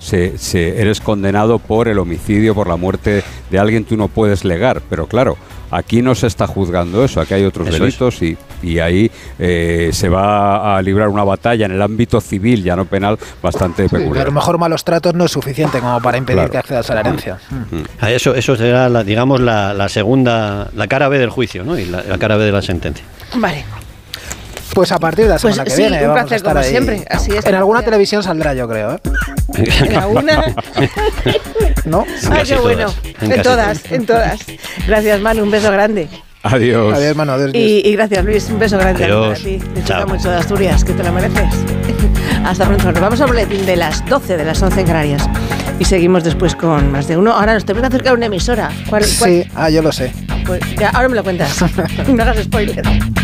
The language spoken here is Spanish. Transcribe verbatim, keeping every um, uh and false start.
se, se, eres condenado por el homicidio, por la muerte de alguien, tú no puedes legar, pero claro, aquí no se está juzgando eso, aquí hay otros eso delitos y, y ahí eh, se va a librar una batalla en el ámbito civil, ya no penal, bastante sí, peculiar. A lo mejor malos tratos no es suficiente como para impedir claro. que accedas a la herencia. Mm. Eso, eso será, la, digamos, la, la segunda, la cara B del juicio, ¿no? Y la, la cara B de la sentencia. Vale. Pues a partir de la semana pues que sí, viene un vamos placer a estar como ahí. siempre. Así es. En alguna televisión saldrá, yo creo, ¿eh? ¿En alguna? ¿No? Ah, qué bueno. En, en todas, todas, en todas. Gracias, Manu. Un beso grande. Adiós. Adiós, Manu. Adiós, y, y gracias, Luis. Un beso grande adiós. para ti. Disfruta mucho de Asturias, que te lo mereces. Hasta pronto. Nos vamos al boletín de las doce, de las once en Canarias. Y seguimos después con más de uno. Ahora nos tenemos que acercar a una emisora. ¿Cuál, cuál? Sí, ah, yo lo sé. Pues ya, ahora me lo cuentas. No hagas spoiler.